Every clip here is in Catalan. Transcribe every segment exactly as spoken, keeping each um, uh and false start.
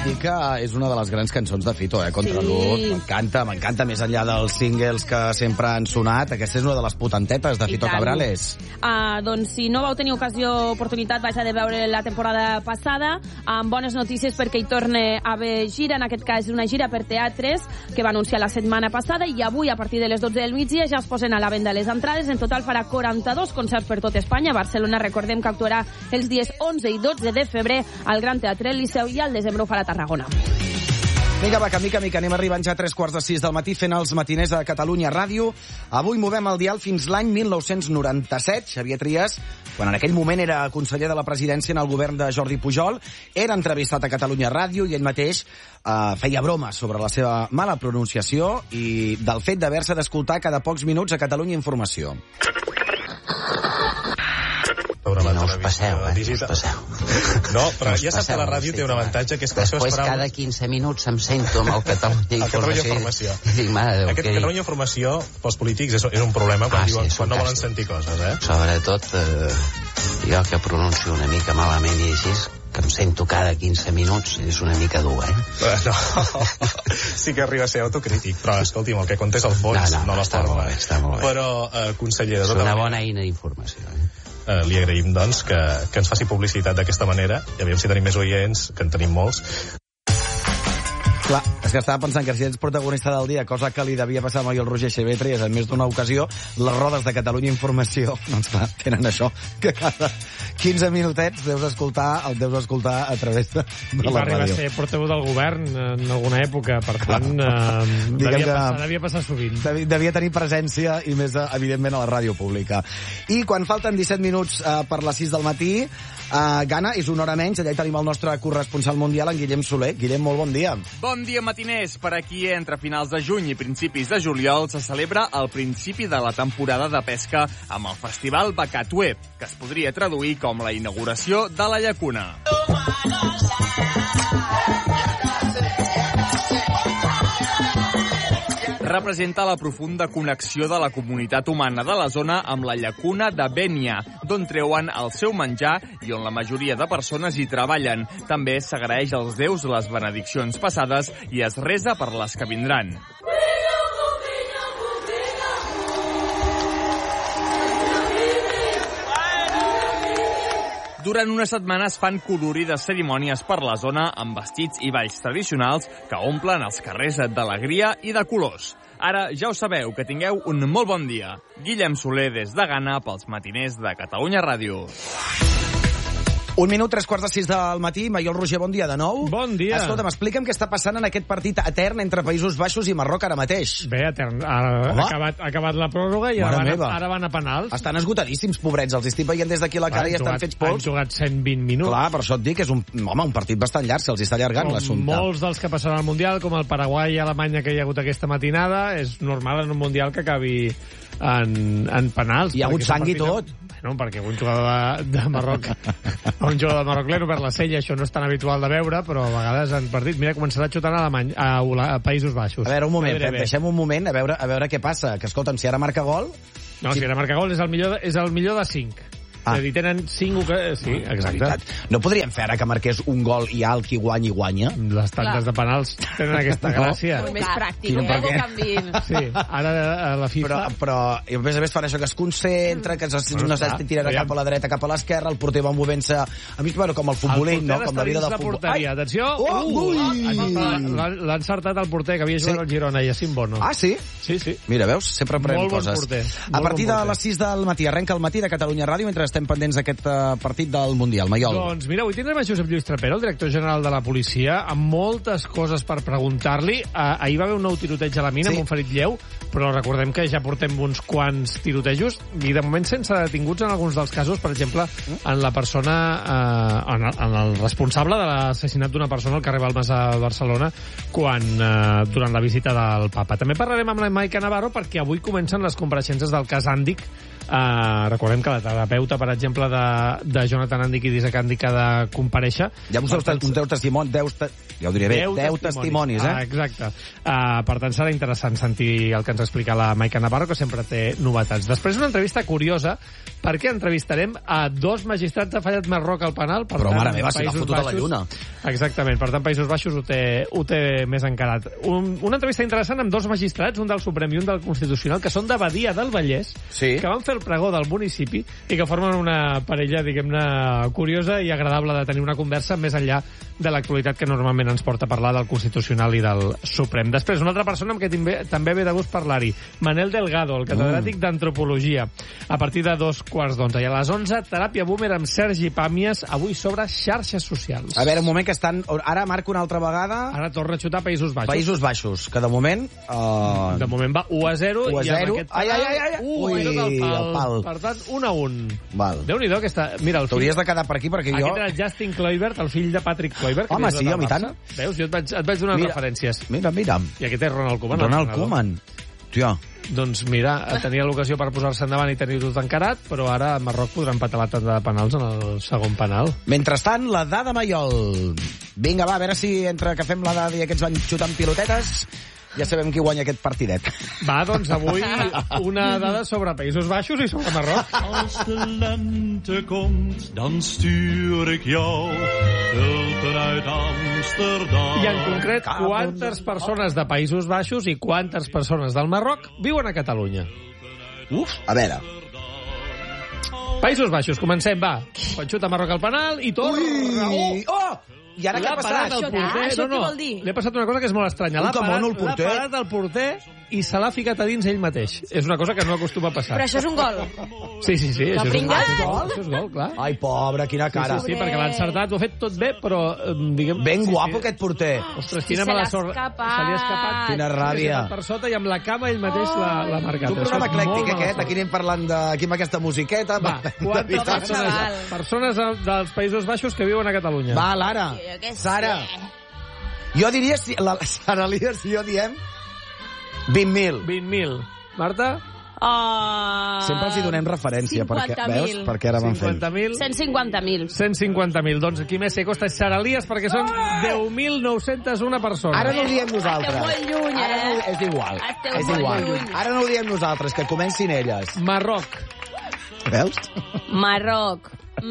dir que és una de les grans cançons de Fito, eh? Contraluz. Sí. M'encanta, m'encanta, més enllà dels singles que sempre han sonat. Aquesta és una de les potentetes de Fito Cabrales. Uh, doncs si no vau tenir ocasió, oportunitat, vaig a de veure la temporada passada, amb bones notícies perquè hi torna a haver gira, en aquest cas una gira per teatres que va anunciar la setmana passada, i avui a partir de les dotze del migdia ja es posen a la venda les entrades. En total farà quaranta-dos concerts per tot Espanya. Barcelona, recordem que actuarà els dies onze i dotze de febrer al Gran Teatre Liceu i al desembre ho farà a Tarragona. Vinga, va, que mica mica anem arribant ja a tres quarts de sis del matí fent els matiners a Catalunya Ràdio. Avui movem el dial fins l'any mil nou-cents noranta-set. Xavier Trias, quan en aquell moment era conseller de la presidència en el govern de Jordi Pujol, era entrevistat a Catalunya Ràdio i ell mateix eh, feia broma sobre la seva mala pronunciació i del fet d'haver-se d'escoltar cada pocs minuts a Catalunya Informació. No us passeu, eh? No us passeu. No, però ja saps que la ràdio té un avantatge, que és que després cada quinze minuts em sento amb el Catalunya Informació. Aquest Catalunya Informació pels polítics és un problema quan diuen quan no volen sentir coses, eh? Sobretot jo que pronuncio una mica malament i així, que em sento cada quinze minuts, és una mica dur, eh? No, sí que arriba a ser autocrític, però escolti'm, el que contés al fons no la forma. Però, conseller... És una bona eina d'informació, eh? Uh, li agraïm, doncs, que, que ens faci publicitat d'aquesta manera, i aviam si tenim més oients, que en tenim molts. Clar, és que estava pensant que si ets protagonista del dia, cosa que li devia passar a el Roger Xavier i en més d'una ocasió, les rodes de Catalunya Informació, doncs clar, tenen això, que cada quinze minutets deus escoltar, el deus escoltar a través de, de la ràdio. I va arribar a ser portaveu del govern en alguna època, per tant, eh, devia, passar, devia passar sovint. Devia, devia tenir presència, i més, evidentment, a la ràdio pública. I quan falten disset minuts eh, per les sis del matí, eh, Gana, és una hora menys, allà hi tenim el nostre corresponsal mundial, en Guillem Soler. Guillem, molt bon dia. Bon dia, matiners. Per aquí, entre finals de juny i principis de juliol, se celebra el principi de la temporada de pesca amb el Festival Bacatué, que es podria traduir com la inauguració de la llacuna. Representa la profunda connexió de la comunitat humana de la zona amb la llacuna de Bénia, d'on treuen el seu menjar i on la majoria de persones hi treballen. També s'agraeix als déus les benediccions passades i es resa per les que vindran. Durant una setmana es fan colorides cerimònies per la zona amb vestits i balls tradicionals que omplen els carrers d'alegria i de colors. Ara ja ho sabeu, que tingueu un molt bon dia. Guillem Soler des de Ghana pels matiners de Catalunya Ràdio. Un minut, tres quarts de sis del matí. Maiol Roger, bon dia de nou. Bon dia. Escolta'm, explica'm què està passant en aquest partit etern entre Països Baixos i Marroc ara mateix. Bé, etern. Ha, ha, acabat, ha acabat la pròrroga i ara van, a, ara van a penals. Estan esgotadíssims, pobrets. Els estic veient des d'aquí a la cara i estan jugat, fets pols. Han jugat cent vint minuts. Clar, per això et dic que és un, home, un partit bastant llarg, se'ls està allargant l'assumpte. Molts dels que passaran al Mundial, com el Paraguai i Alemanya que hi ha hagut aquesta matinada, és normal en un Mundial que acabi en, en penals. Hi ha hagut sang i tot. No, perquè un jugador de, de Marroc un jugador de Marroc l'he obert la cella, això no és tan habitual de veure, però a vegades en partit, mira, començarà xutant a, Alemany, a, a Països Baixos. A veure, un moment, Pep, deixem un moment a veure, a veure què passa, que escolta'm, si ara marca gol... No, si, si ara marca gol és el millor, és el millor de cinc. Ah. És a dir, tenen cinc... Sí, exacte. No podríem fer ara que marqués un gol i el qui guanya i guanya? Les tantes de penals tenen aquesta no. gràcia. Molt més pràctic, eh? Ho canvin. Sí, ara a la FIFA... Però, però a més a més fan això, que es concentra, que es, no saps si tirarà cap a la dreta, cap a l'esquerra, el porter va movent-se... A mi, bueno, com el futbolell, no? Com la vida del futbol. Porteria. Atenció! Oh, L'ha encertat el porter, que havia jugat al Girona, Jacint Bono. Ah, sí? Sí, sí. Mira, veus? Sempre aprèn coses. Molt bon porter. A partir de les sis del matí, arrenca el matí de Catalunya Ràdio, mentre estem pendents d'aquest partit del Mundial. Maiol. Doncs mira, avui tindrem a Josep Lluís Trapero, el director general de la policia, amb moltes coses per preguntar-li. Uh, ahir va haver un nou tiroteig a la mina, sí, amb un ferit lleu, però recordem que ja portem uns quants tirotejos i de moment sense detinguts en alguns dels casos, per exemple, en la persona, uh, en, el, en el responsable de l'assassinat d'una persona al carrer Balmes a Barcelona quan, uh, durant la visita del papa. També parlarem amb la Maica Navarro perquè avui comencen les compareixences del cas Àndic Uh, recordem que la terapeuta, per exemple, de, de Jonathan Andic i d'Isaac Andic ha de comparèixer. Ja us heu un deu testimonis, deu, ja ho diré bé, deu, deu testimonis, eh? Ah, exacte. Uh, per tant, serà interessant sentir el que ens explica la Maica Navarro, que sempre té novetats. Després, una entrevista curiosa, perquè entrevistarem a dos magistrats de Fallet Marroc al penal. Per Però, tant, mare meva, si l'ha fotut a la lluna. Exactament, per tant, Països Baixos ho té, ho té més encarat. Un, una entrevista interessant amb dos magistrats, un del Suprem i un del Constitucional, que són de Badia del Vallès, sí. que van fer el pregó del municipi i que formen una parella, diguem-ne, curiosa i agradable de tenir una conversa més enllà de l'actualitat que normalment ens porta a parlar del Constitucional i del Suprem. Després, una altra persona amb què també, també ve de gust parlar-hi, Manel Delgado, el catedràtic mm. d'Antropologia, a partir de dos quarts d'onze. I a les onze, Teràpia Boomer amb Sergi Pàmies, avui sobre xarxes socials. A veure, un moment que estan... Ara marca una altra vegada... Ara torna a xutar Països Baixos. Països Baixos, que de moment... Uh... De moment va u a zero. u a zero. I amb aquest penal, ai, ai, ai, ai. Uh, Ui, el pal. el pal. Per tant, un a un. Val. Déu-n'hi-do, aquesta... Mira, el fill... T'hauries de quedar per aquí, perquè jo... Aquest era Justin Kluivert, el fill de Patrick Kluivert. Home, sí, home, i tant. Veus? Jo et vaig, et vaig donar mira, referències. Mira, mira. I aquest és Ronald Koeman. Ronald Koeman. Tia. Doncs mira, tenia l'ocasió per posar-se endavant i tenir-ho tot encarat, però ara a Marroc podrà empatar la tanda de penals en el segon penal. Mentrestant, la Dada Maiol. Vinga, va, a veure si entre que fem la Dada i aquests van xutant pilotetes ja sabem qui guanya aquest partidet. Va, doncs avui una dada sobre Països Baixos i sobre Marroc. Als de lente komt, dan stuur ik jou tulpen uit Amsterdam. I en concret, quantes persones de Països Baixos i quantes persones del Marroc viuen a Catalunya? Uf, a veure. Països Baixos, comencem, va. Quan xuta Marroc al penal i torna... Ui! Oh! I ara què ha passat? El porter, això no, no, què vol dir? L'he passat una cosa que és molt estranya. Un L'ha parat, camono, el porter. l'ha parat el porter i se l'ha ficat a dins ell mateix. És una cosa que no acostuma a passar. Però això és un gol. Sí, sí, sí. Això és, un, pringa? això és gol, això és gol, clar. Ai, pobre, quina cara. Sí, sí, sí, perquè l'ha encertat, ho ha fet tot bé, però... Diguem, Ben sí, guapo sí. aquest porter. Ostres, quina mala sort. Se li ha escapat. Quina ràbia. Per sota i amb la cama ell mateix l'ha marcat. Un programa eclèctic aquest, aquí anem parlant de... Aquí amb aquesta musiqueta. Va, quantes persones, persones dels Països Baixos que viuen a Catalunya? Va, Lara. Sara. Jo diria, si, la Sara Líder, si jo diem vint mil. vint mil. Marta? Uh, Sempre els hi donem referència, perquè, veus? Perquè ara van fent. cinquanta mil. cent cinquanta mil. cent cinquanta mil. Doncs qui més se costa és Sara Lías, perquè són deu mil nou-cents u persones. Ara no ho diem nosaltres. Esteu molt lluny, eh? Ara no, és igual. Esteu és molt igual. lluny. Ara no ho diem nosaltres, que comencin elles. Marroc. Veus? Marroc.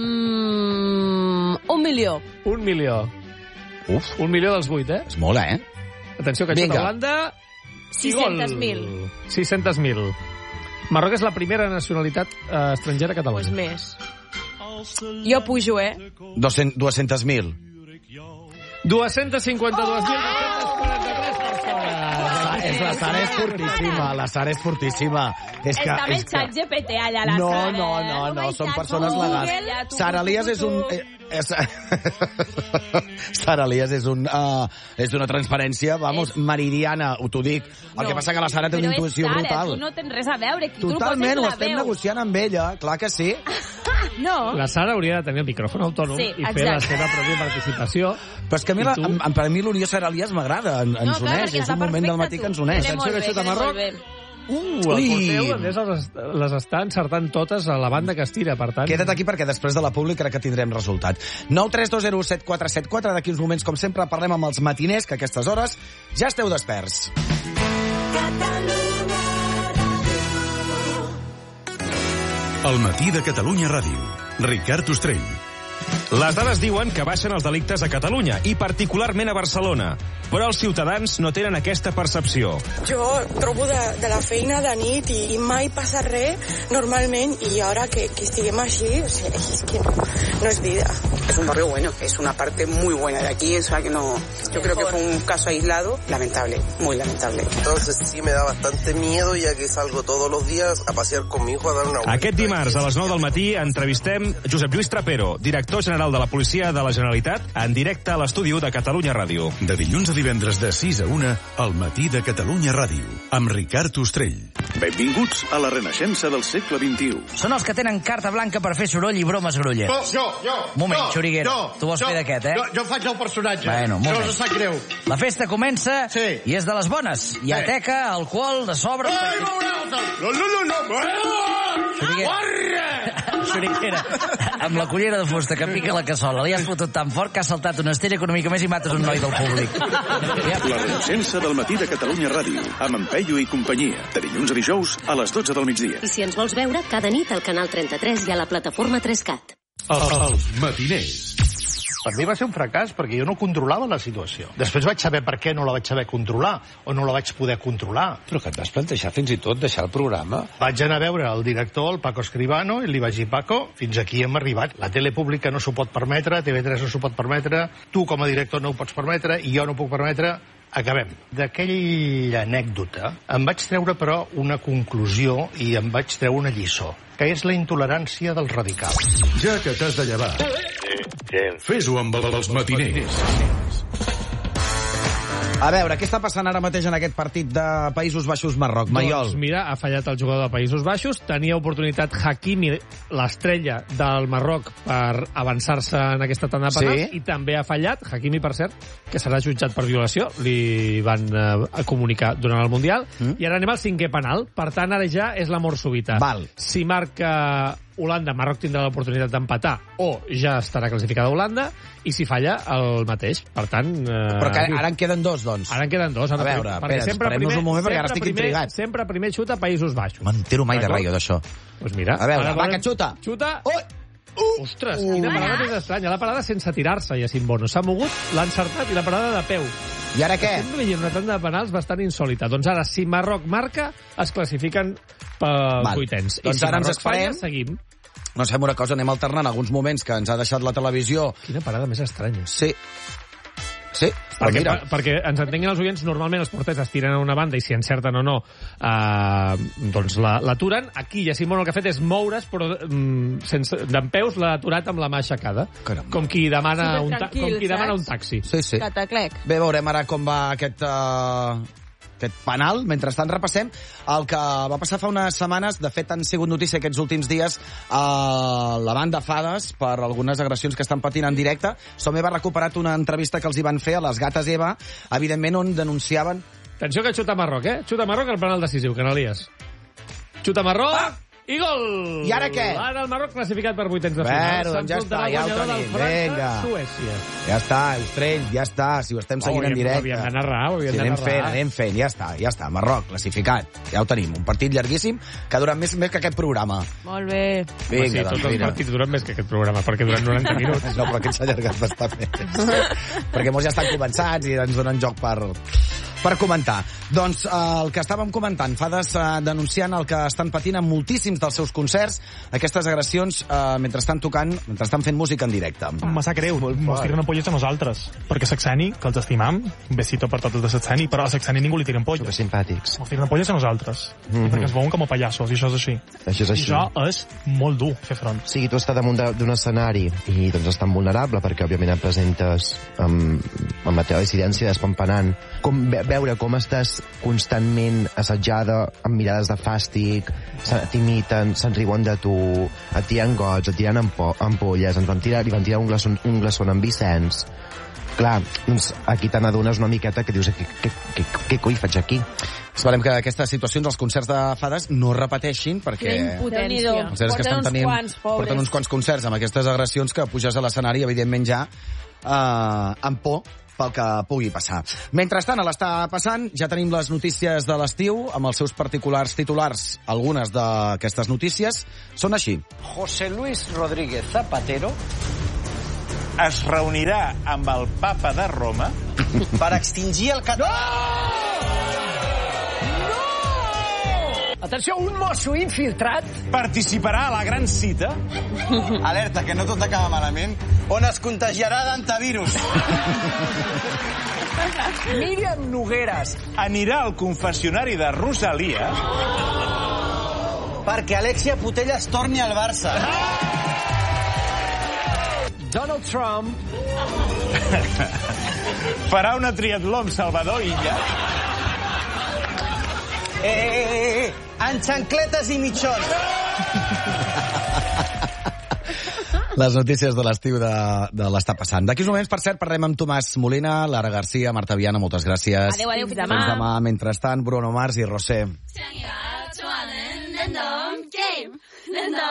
Mm, un milió. Un milió. Uf. Un milió dels vuit, eh? És molt, eh? Atenció, que xuta Holanda... sis-cents mil. sis-cents mil. Marroc és la primera nacionalitat eh, estrangera a Catalunya. Pues més. Jo pujo, eh? dues-centes mil. dues-centes cinquanta-dues mil dos-centes quaranta-tres persones. És la Sara és fortíssima, la Sara és fortíssima. És que, Està és el xat G P T allà, la no, Sara. no, no, no, són persones legals. Sara Lías és un... Eh, és... Sara Lías és un uh, és una transparència, vamos, és... meridiana, ho t'ho dic. El no, que passa que la Sara té una intuïció Sara, brutal. Tu no tens res a veure. Qui Totalment, tu ho estem veu. negociant amb ella, clar que sí. No. La Sara hauria de tenir el micròfon autònom Sí, i fer exacte. la seva pròpia participació. Però és que a mi, la, tu? a, per mi l'Unió Sara Lías m'agrada, en, ens No, clar, uneix, perquè és està un moment del perfecte, matí tu. que ens uneix. Queda molt Atenció, que bé, xuta queda Marroc. molt bé. Uh, el Ui. porter holandès les, les està encertant totes a la banda que es tira, per tant... Queda't aquí perquè després de la pública crec que tindrem resultat. nou tres dos zero set quatre set quatre, d'aquí uns moments, com sempre, parlem amb els matiners, que a aquestes hores ja esteu desperts. El matí de Catalunya Ràdio. Ricard Ostrell. Les dades diuen que baixen els delictes a Catalunya i particularment a Barcelona, però els ciutadans no tenen aquesta percepció. Jo trobo de, de la feina de nit i, i mai passa res normalment i ara que, que estiguem així, o sigui, és que no, no es vida. Es un barrio bueno, es una parte muy buena de aquí, o sea que no, yo creo que fue un caso aislado, lamentable, muy lamentable. Entonces sí me da bastante miedo ya que salgo todos los días a pasear con mi hijo a dar una vuelta. Aquest dimarts a les nou del matí entrevistem Josep Lluís Trapero, director general general de la Policia de la Generalitat, en directe a l'estudi u de Catalunya Ràdio. De dilluns a divendres de sis a una, al matí de Catalunya Ràdio, amb Ricard Ostrell. Benvinguts a la renaixença del segle vint-i-u. Són els que tenen carta blanca per fer soroll i bromes grollers. Oh, jo, jo. Moment, jo, Xuriguera, jo, tu vols jo, fer d'aquest, eh? Jo, jo faig el personatge. Bueno, moment. No us sap greu. La festa comença sí. i és de les bones. Hi ha sí. teca, alcohol, de sobre... Ai, no, no, no, no. Xuriguera, Xuriguera, amb la cullera de fusta que pica la cassola, li has fotut tan fort que has saltat una estella que una mica més i mates un noi del públic. La renaixença del matí de Catalunya Ràdio, amb en Peyu i companyia, de dilluns a dijous a les dotze del migdia. I si ens vols veure, cada nit al canal trenta-tres i a la plataforma tres cat. Els matiners. Per mi va ser un fracàs perquè jo no controlava la situació. Després vaig saber per què no la vaig saber controlar o no la vaig poder controlar. Però que et vas plantejar fins i tot deixar el programa? Vaig anar a veure el director, el Paco Escribano, i li vaig dir, Paco, fins aquí hem arribat. La tele pública no s'ho pot permetre, T V tres no s'ho pot permetre, tu com a director no ho pots permetre i jo no ho puc permetre. Acabem. D'aquella anècdota em vaig treure, però, una conclusió i em vaig treure una lliçó, que és la intolerància dels radicals. Ja que t'has de llevar, fes-ho amb els matiners. A veure, què està passant ara mateix en aquest partit de Països Baixos-Marroc? Maiol. Doncs mira, ha fallat el jugador de Països Baixos, tenia oportunitat Hakimi, l'estrella del Marroc, per avançar-se en aquesta tanda de penals, sí. I també ha fallat, Hakimi, per cert, que serà jutjat per violació, li van eh, comunicar durant el Mundial, mm. i ara anem al cinquè penal, per tant, ara ja és la mort súbita. Val. Si marca Holanda, Marroc tindrà l'oportunitat d'empatar, o ja estarà classificada Holanda, i si falla, el mateix. Per tant... Eh, Però que ara en queden dos, doncs. Ara en queden dos. A veure, espera, esperem-nos un moment, perquè ara estic primer, intrigat. Sempre primer xuta Països Baixos. M'entero mai de res, jo, d'això. Doncs mira. A veure, va, que xuta. Xuta. Ui! Uh, Ostres, uh, quina parada més estranya. La parada sense tirar-se, Jacint Bono. S'ha mogut, l'ha encertat, i la parada de peu. I ara què? Estem veient una tanda de penals bastant insòlita. Doncs ara, si Marroc marca, es classifiquen pels vuitens. Doncs I si ara ens Marroc falla, esperem. seguim. Doncs fem una cosa, anem alternant alguns moments que ens ha deixat la televisió. Quina parada més estranya. Sí. Sí, perquè, mira. per, perquè ens entenguin els oients, normalment els porters es tiren a una banda i si encerten o no, eh, doncs l'aturen. La, Aquí Jacint Bono el que ha fet és moure's, però mm, sense dempeus l'ha aturat amb la mà aixecada. Caramba. Com qui demana, un, ta com qui demana un taxi. Sí, sí. Cataclec. Bé, veurem ara com va aquest... Uh... aquest penal. Mentrestant repassem el que va passar fa unes setmanes. De fet, han sigut notícia aquests últims dies a la banda Fades per algunes agressions que estan patint en directe. Som Eva ha recuperat una entrevista que els hi van fer a les Gates Eva, evidentment on denunciaven... Atenció que xuta Marroc, eh? Xuta Marroc al penal decisiu, Canalies. Xuta Marroc... Ah! I gol! I ara què? Ara el Marroc classificat per vuitens de final. Bueno, doncs ja està, ja ho tenim. Vinga. Suècia. Ja està, Ostrell, ja està. Si ho estem seguint oh, en directe. Ho havíem de narrar, ho havíem sí, de anem narrar. fent, anem fent, ja està, ja està. Marroc, classificat. Ja ho tenim. Un partit llarguíssim que ha durat més, més que aquest programa. Molt bé. Vinga, sí, doncs, tots els partits duren més que aquest programa, perquè duren noranta minuts. No, però aquest s'ha allargat bastant més. Perquè molts ja estan començats i ens donen joc per... per comentar. Doncs eh, el que estàvem comentant, Fades eh, denunciant el que estan patint en moltíssims dels seus concerts, aquestes agressions eh, mentre estan tocant, mentre estan fent música en directe. Me sap greu, mos tiren ampolles a nosaltres, perquè Saxeni, que els estimam, un besito per tots de Saxeni, però a Saxeni ningú li tira ampolles. Super simpàtics. Mos tiren ampolles a nosaltres, mm-hmm. perquè ens veuen com a pallassos, i això és així. Això és així. I això és molt dur, fer front. O sigui, tu estàs damunt d'un escenari i doncs és tan vulnerable, perquè òbviament et presentes amb, amb la teva dissidència despampanant. Com, veure com estàs constantment assetjada amb mirades de fàstic, t'imiten, se'n riuen de tu, et tiren gots, et tiren ampolles, ens van tirar, li van tirar un glaçon, un glaçon amb Vicenç. Clar, doncs aquí te n'adones una miqueta que dius, què, què, què, què coi faig aquí? Esperem que aquestes situacions, els concerts de Fades, no repeteixin, perquè... Que impotència. Els que estan uns tenint, quants, pobres. porten uns quants concerts amb aquestes agressions que puges a l'escenari, evidentment ja, eh, amb por, pel que pugui passar. Mentrestant, a l'està passant, ja tenim les notícies de l'estiu, amb els seus particulars titulars. Algunes d'aquestes notícies són així. José Luis Rodríguez Zapatero es reunirà amb el papa de Roma per extingir el català. No! Atenció, un mosso infiltrat participarà a la gran cita. Alerta, que no tot acaba malament, on es contagiarà d'antivirus. Míriam Nogueras anirà al confessionari de Rosalia perquè Alexia Putellas torni al Barça. Donald Trump farà una triatló amb Salvador Illa. Eh, eh, eh, eh, en xancletes i mitjons. Les notícies de l'estiu de, de l'Està passant. D'aquí uns moments, per cert, parlem amb Tomàs Molina, Lara Garcia, Marta Viana, moltes gràcies. Adéu, adéu, fins demà. Fins demà. Mentrestant, Bruno Mars i Rosé.